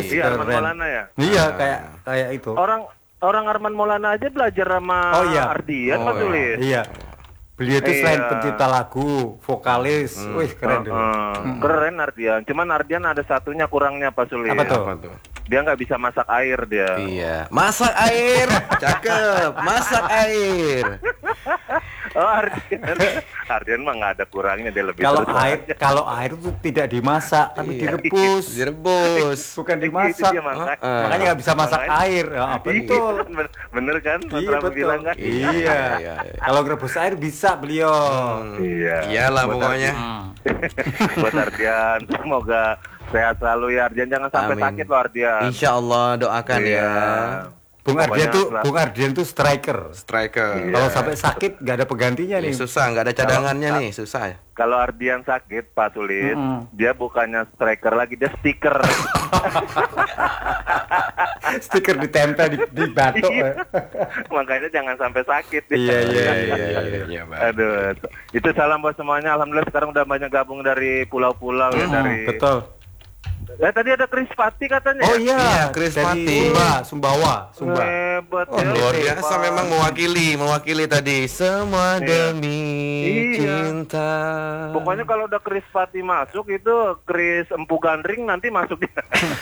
Iya, Arman keren. Maulana ya. Iya, kayak itu. Orang Arman Maulana aja belajar sama Ardian Pak Sulis. Iya. Beliau itu selain Iya. pencipta lagu, vokalis, wih keren dulu. Keren Ardian. Cuman Ardian ada satunya kurangnya Pak Sulis. Apa tuh? Dia nggak bisa masak air dia. Iya, masak air, cakep, masak air. Oh Ardian mah nggak ada kurangnya, dia lebih Kalau terus air, aja. kalau air itu tidak dimasak, tapi direbus. Direbus. Bukan Itu dimasak. dia masak. Makanya nggak bisa masak Makanya- air. Ya, betul. Iya, bener kan? Mas Iya Prabu betul. bilang kan? Iya. Iya. Kalau ngerebus air bisa beliau. Iya. Iyalah Buat pokoknya. Buat Ardian, semoga sehat selalu ya Ardian, jangan sampai Amin. sakit loh Ardian. Insya Allah doakan Iya. ya. Bung Ardian Pokoknya Bung Ardian tuh striker. Striker. Kalau sampai sakit nggak ada penggantinya Ini nih. susah, nggak ada cadangannya nih, susah ya. Kalau Ardian sakit Pak Sulit, dia bukannya striker lagi, dia stiker. Stiker ditempel di batok. Iya. Makanya jangan sampai sakit. Iya. Bang. Aduh, itu salam buat semuanya. Alhamdulillah sekarang udah banyak gabung dari pulau-pulau ya, dari. Betul. Tadi ada Chris Pati katanya. Oh ya? iya, Chris dari Pati. Sumba. Hebat ya. Luar biasa Pak. memang mewakili tadi semua Iya. demi Iya. cinta. Pokoknya kalau udah Chris Pati masuk itu Chris Empu Gandring nanti masuk dia.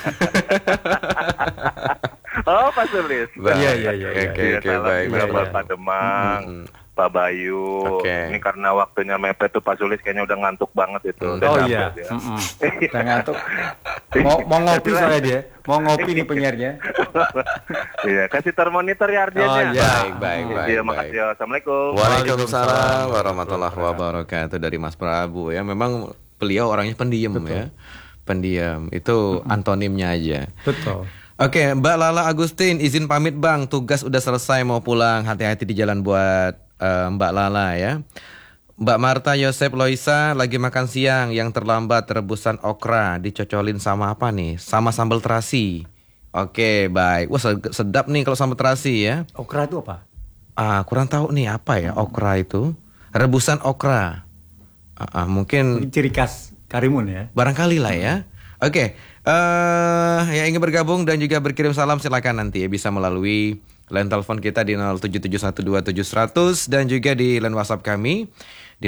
Oh Pak Sulis. Iya. Oke, Salam baik. juga buat baik. Pak Demang, Pak Bayu. Oke. Ini karena waktunya mepet tuh Pak Sulis kayaknya udah ngantuk banget itu. Udah Oh capek iya. dia. Udah ngantuk. Mau ngopi soalnya dia. Mau ngopi nih penyiarnya. Iya, kasih termonitor ya Ardian Oh, ya. iya. Baik. Iya, makasih ya. Assalamualaikum. Waalaikumsalam warahmatullahi wabarakatuh dari Mas Prabu ya. Memang beliau orangnya pendiam ya. Pendiam itu antonimnya aja. Betul. Oke, Mbak Lala Agustin izin pamit Bang, tugas udah selesai mau pulang. Hati-hati di jalan buat Mbak Lala ya. Mbak Marta Yosep Loisa lagi makan siang, yang terlambat rebusan okra dicocolin sama apa nih? Sama sambal terasi. Oke, baik. Wah, sedap nih kalau sambal terasi ya. Okra itu apa? Kurang tahu nih apa ya okra itu. Rebusan okra. Mungkin Ciri khas Karimun ya. barangkali lah ya. Oke, yang ingin bergabung dan juga berkirim salam silakan nanti ya, bisa melalui line telepon kita di 077127900 dan juga di line WhatsApp kami di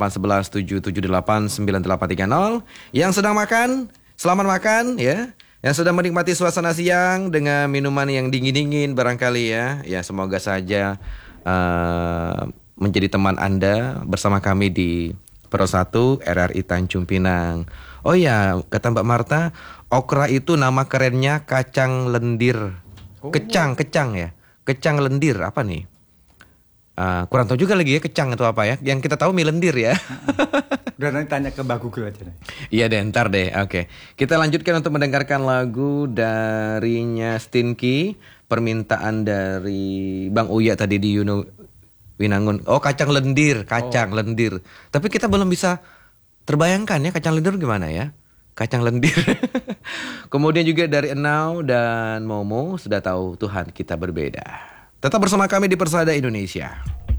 08117789830. Yang sedang makan, selamat makan ya. Yang sedang menikmati suasana siang dengan minuman yang dingin-dingin barangkali ya. Ya semoga saja menjadi teman Anda bersama kami di Pro 1 RRI Tanjung Pinang. Oh ya, kata Mbak Marta, okra itu nama kerennya kacang lendir. Kecang ya. Kecang lendir apa nih? Kurang tahu juga lagi ya kecang itu apa ya. Yang kita tahu mie lendir ya. Udah nanti tanya ke Mbak Google aja nih. Iya deh, ntar deh. Oke. Kita lanjutkan untuk mendengarkan lagu darinya Stinky. Permintaan dari Bang Uya tadi di Winangun. Oh, kacang lendir. Tapi kita belum bisa terbayangkan ya kacang lendir gimana ya. Kacang lendir. Kemudian juga dari Enau dan Momo, sudah tahu Tuhan kita berbeda. Tetap bersama kami di Persada Indonesia.